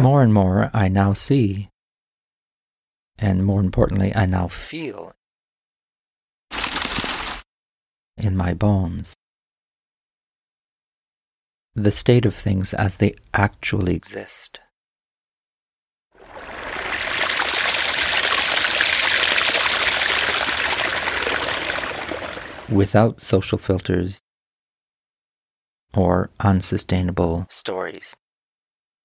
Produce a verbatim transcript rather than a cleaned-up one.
more and more I now see, and more importantly, I now feel in my bones the state of things as they actually exist. Without social filters or unsustainable stories.